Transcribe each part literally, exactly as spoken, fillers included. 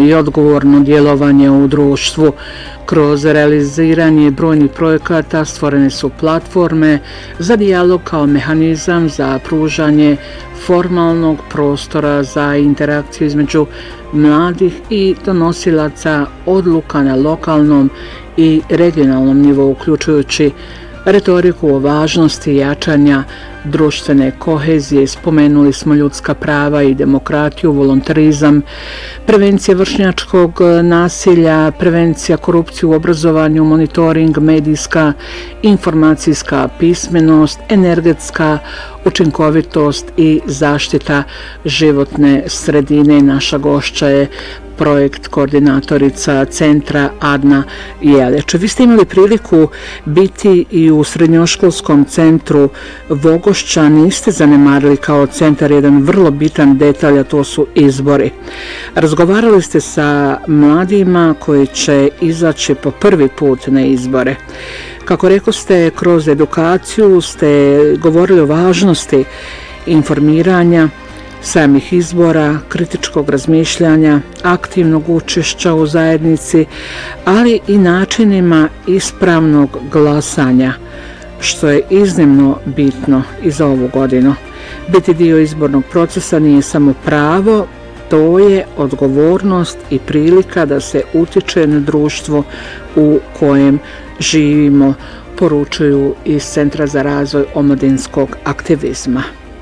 i odgovorno djelovanje u društvu. Kroz realiziranje brojnih projekata stvorene su platforme za dijalog kao mehanizam za pružanje formalnog prostora za interakciju između mladih i donosilaca odluka na lokalnom i regionalnom nivou, uključujući retoriku o važnosti jačanja društvene kohezije. Spomenuli smo ljudska prava i demokratiju, volontarizam, prevencija vršnjačkog nasilja, prevencija korupcije u obrazovanju, monitoring, medijska, informacijska pismenost, energetska učinkovitost i zaštita životne sredine. Naša gošća je projekt koordinatorica centra Adna Jelić. Vi ste imali priliku biti i u srednjoškolskom centru Vogošća, niste zanemarili kao centar jedan vrlo bitan detalj, a to su izbori. Razgovarali ste sa mladima koji će izaći po prvi put na izbore. Kako rekoste, kroz edukaciju ste govorili o važnosti informiranja samih izbora, kritičkog razmišljanja, aktivnog učešća u zajednici, ali i načinima ispravnog glasanja, što je iznimno bitno i za ovu godinu. Biti dio izbornog procesa nije samo pravo, to je odgovornost i prilika da se utiče na društvo u kojem živimo, poručuju iz Centra za razvoj omladinskog aktivizma.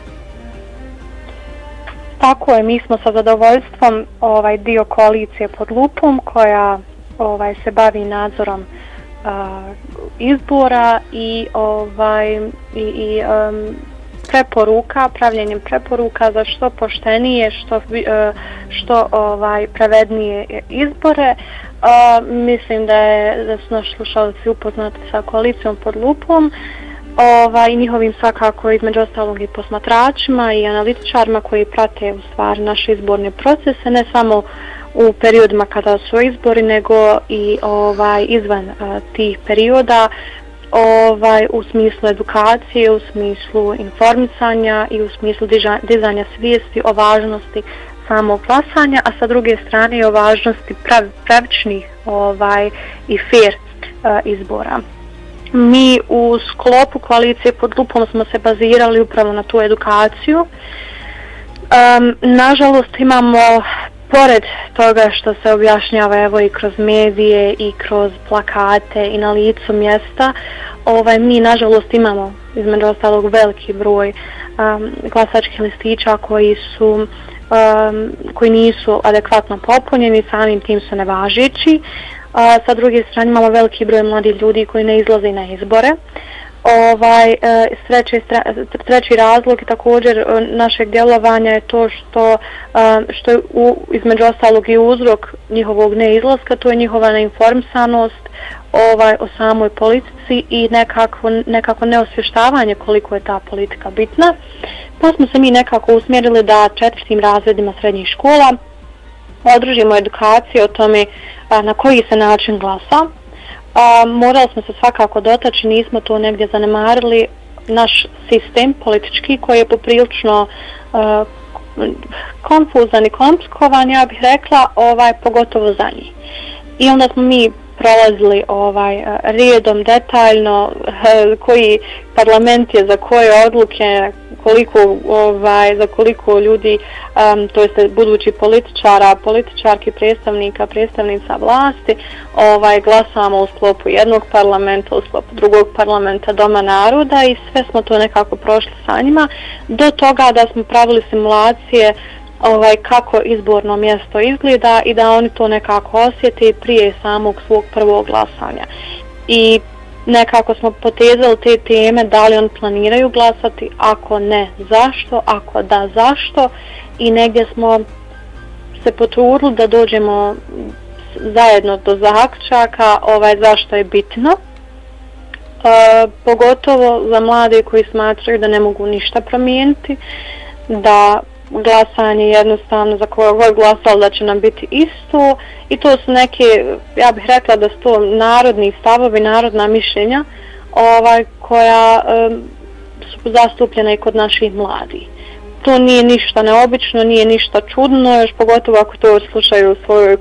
Tako je, mi smo sa zadovoljstvom ovaj dio koalicije Pod lupom koja ovaj se bavi nadzorom uh, izbora i ovaj i, i um, preporuka, pravljenjem preporuka za što poštenije, što uh, što ovaj pravednije izbore. Uh, mislim da je da su naši slušalci upoznati sa koalicijom Pod lupom. Ovaj, njihovim svakako između ostalog i posmatračima i analitičarima koji prate u stvari naše izborne procese, ne samo u periodima kada su izbori, nego i ovaj, izvan a, tih perioda, ovaj, u smislu edukacije, u smislu informisanja i u smislu diža, dizanja svijesti o važnosti samog glasanja, a sa druge strane i o važnosti prav, pravičnih ovaj, i fair a, izbora. Mi u sklopu koalicije Pod lupom smo se bazirali upravo na tu edukaciju. Um, nažalost imamo, pored toga što se objašnjava evo i kroz medije i kroz plakate i na licu mjesta, ovaj, mi nažalost imamo između ostalog veliki broj um, glasačkih listića koji su um, koji nisu adekvatno popunjeni, samim tim su nevažeći. A sa druge strane imamo veliki broj mladih ljudi koji ne izlaze na izbore. Ovaj, treći, treći razlog i također našeg djelovanja je to što, što je u, između ostalog i uzrok njihovog neizlaska, to je njihova neinformisanost ovaj, o samoj politici i nekako, nekako neosvještavanje koliko je ta politika bitna. Pa smo se mi nekako usmjerili da četvrtim razredima srednjih škola održimo edukaciju o tome a, na koji se način glasa. A, morali smo se svakako dotaći, nismo to negdje zanemarili, naš sistem politički koji je poprilično a, konfuzan i komplikovan, ja bih rekla, ovaj, pogotovo za njih. I onda smo mi prolazili ovaj, redom detaljno koji parlament je za koje odluke, koliko ovaj za koliko ljudi um, to jest budući političara, političarki, predstavnika, predstavnica vlasti, ovaj glasamo u sklopu jednog parlamenta, u sklopu drugog parlamenta, Doma naroda i sve smo to nekako prošli sa njima do toga da smo pravili simulacije ovaj kako izborno mjesto izgleda i da oni to nekako osjete prije samog svog prvog glasanja. I nekako smo potezali te teme, da li oni planiraju glasati, ako ne, zašto, ako da, zašto, i negdje smo se potrudili da dođemo zajedno do zaključaka ovaj, zašto je bitno, e, pogotovo za mlade koji smatraju da ne mogu ništa promijeniti, da glasanje jednostavno za koje god glasali da će nam biti isto, i to su neke, ja bih rekla da su to narodni stavovi, narodna mišljenja ovaj, koja um, su zastupljena i kod naših mladih. To nije ništa neobično, nije ništa čudno, još pogotovo ako to slušaju u svojoj